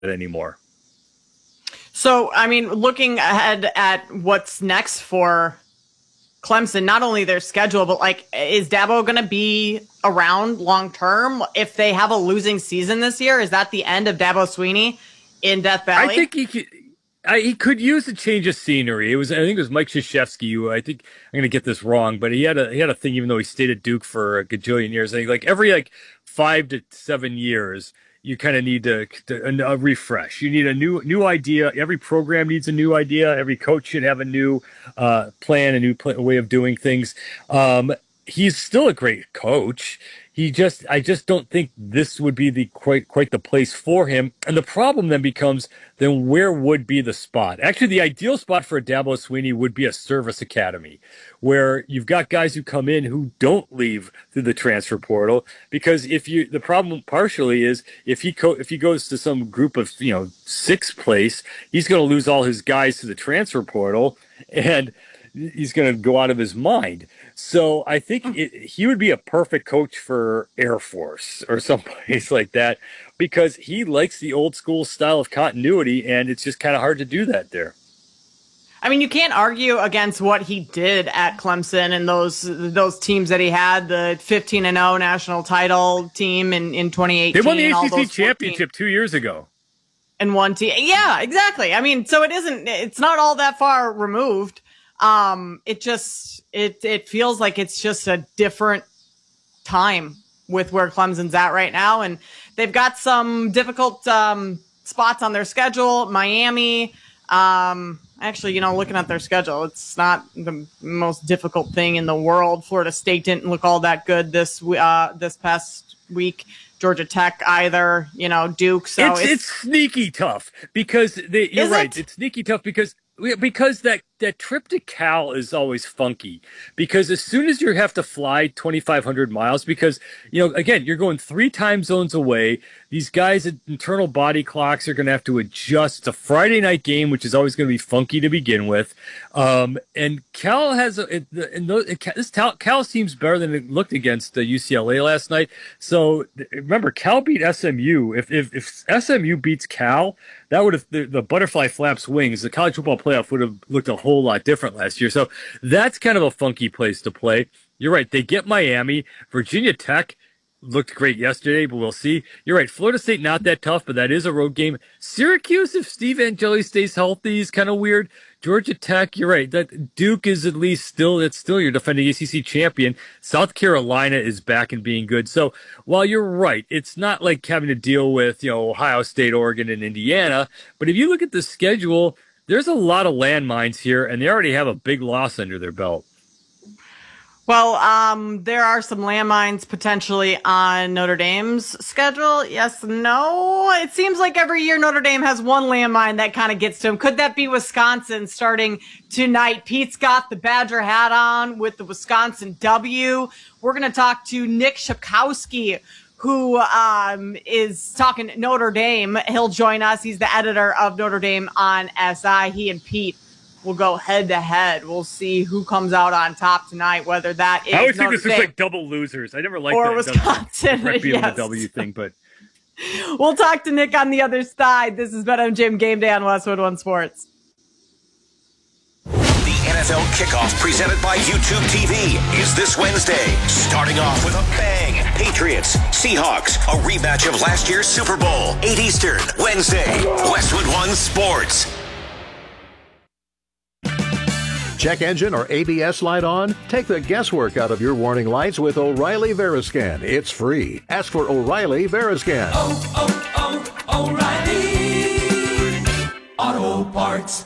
anymore. So, I mean, looking ahead at what's next for Clemson, not only their schedule, but like, is Dabo going to be around long term if they have a losing season this year? Is that the end of Dabo Swinney in Death Valley? I think he could use a change of scenery. I think it was Mike Krzyzewski who, I think I'm going to get this wrong, but he had a thing, even though he stayed at Duke for a gajillion years. I think like every 5 to 7 years, you kind of need a refresh. You need a new idea. Every program needs a new idea. Every coach should have a new plan, a new way of doing things. He's still a great coach. I just don't think this would be the quite the place for him. And the problem then becomes, then where would be the spot? Actually, the ideal spot for a Dabo Swinney would be a service academy, where you've got guys who come in who don't leave through the transfer portal. Because the problem partially is if he goes to some group of sixth place, he's going to lose all his guys to the transfer portal, and he's going to go out of his mind. So I think he would be a perfect coach for Air Force or someplace like that, because he likes the old school style of continuity, and it's just kind of hard to do that there. I mean, you can't argue against what he did at Clemson and those teams that he had, the 15-0 national title team in 2018. They won the ACC championship 2 years ago. And one team. Yeah, exactly. I mean, so it's not all that far removed. It feels like it's just a different time with where Clemson's at right now. And they've got some difficult, spots on their schedule. Miami, actually, looking at their schedule, it's not the most difficult thing in the world. Florida State didn't look all that good this past week. Georgia Tech either, Duke. So it's sneaky tough because you're right. It's sneaky tough because that trip to Cal is always funky, because as soon as you have to fly 2,500 miles, because, again, you're going 3 time zones away. These guys' internal body clocks are going to have to adjust. It's a Friday night game, which is always going to be funky to begin with. And Cal Cal seems better than it looked against UCLA last night. So remember, Cal beat SMU. If SMU beats Cal, that would have the butterfly flaps wings. The college football playoff would have looked a whole lot different last year. So that's kind of a funky place to play. You're right. They get Miami. Virginia Tech looked great yesterday, but we'll see. You're right. Florida State, not that tough, but that is a road game. Syracuse, if Steve Angeli stays healthy, is kind of weird. Georgia Tech, you're right. That Duke is at least still your defending ACC champion. South Carolina is back and being good. So while you're right, it's not like having to deal with, Ohio State, Oregon, and Indiana. But if you look at the schedule, there's a lot of landmines here, and they already have a big loss under their belt. Well, there are some landmines potentially on Notre Dame's schedule. Yes, no. It seems like every year Notre Dame has one landmine that kind of gets to them. Could that be Wisconsin starting tonight? Pete's got the Badger hat on with the Wisconsin W. We're going to talk to Nick Shapkowski, who is talking Notre Dame. He'll join us. He's the editor of Notre Dame on SI. He and Pete will go head to head. We'll see who comes out on top tonight, whether that is I always think Notre this looks like double losers. I never liked or that. Wisconsin. Being Yes. the W thing, but we'll talk to Nick on the other side. This is BetMGM Game Day on Westwood One Sports. The NFL kickoff presented by YouTube TV is this Wednesday. Starting off with a bang. Patriots, Seahawks, a rematch of last year's Super Bowl. 8 Eastern, Wednesday. Westwood One Sports. Check engine or ABS light on? Take the guesswork out of your warning lights with O'Reilly Veriscan. It's free. Ask for O'Reilly Veriscan. O'Reilly Auto Parts.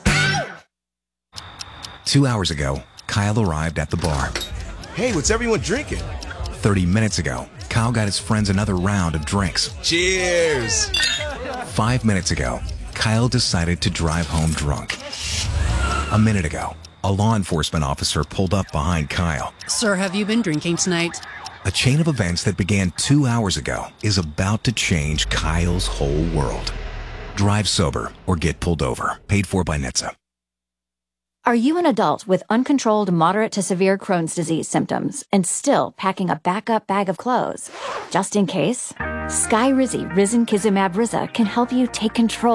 2 hours ago, Kyle arrived at the bar. Hey, what's everyone drinking? 30 minutes ago, Kyle got his friends another round of drinks. Cheers! 5 minutes ago, Kyle decided to drive home drunk. A minute ago, a law enforcement officer pulled up behind Kyle. Sir, have you been drinking tonight? A chain of events that began 2 hours ago is about to change Kyle's whole world. Drive sober or get pulled over. Paid for by NHTSA. Are you an adult with uncontrolled moderate to severe Crohn's disease symptoms and still packing a backup bag of clothes? Just in case? Skyrizi Risankizumab Riza can help you take control